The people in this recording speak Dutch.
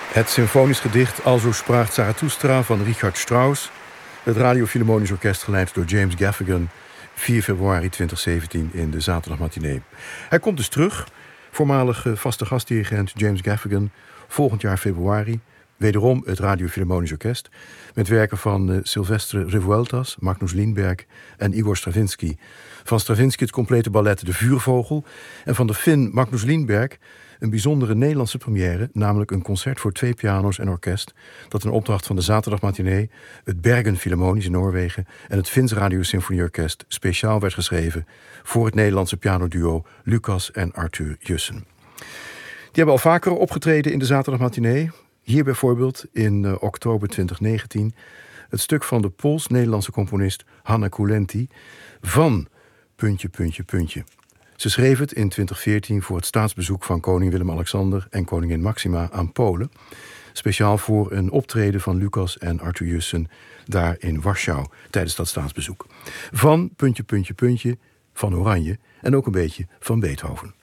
Het symfonisch gedicht Alzo spraach Zarathustra van Richard Strauss. Het Radio Philharmonisch Orkest geleid door James Gaffigan. 4 februari 2017 in de zaterdagmatinee. Hij komt dus terug. Voormalige vaste gastdirigent James Gaffigan. Volgend jaar februari. Wederom het Radio Philharmonisch Orkest. Met werken van Silvestre Revueltas, Magnus Lindberg en Igor Stravinsky. Van Stravinsky het complete ballet De Vuurvogel. En van de Fin Magnus Lindberg een bijzondere Nederlandse première, namelijk een concert voor 2 piano's en orkest, dat in opdracht van de zaterdagmatinee, het Bergen Philharmonisch in Noorwegen en het Fins Radio Symfonieorkest speciaal werd geschreven voor het Nederlandse pianoduo Lucas en Arthur Jussen. Die hebben al vaker opgetreden in de zaterdagmatinee. Hier bijvoorbeeld in oktober 2019 het stuk van de Pools-Nederlandse componist Hanna Kulenti van ... Ze schreef het in 2014 voor het staatsbezoek van koning Willem-Alexander en koningin Maxima aan Polen. Speciaal voor een optreden van Lucas en Arthur Jussen daar in Warschau tijdens dat staatsbezoek. Van ... van Oranje en ook een beetje van Beethoven.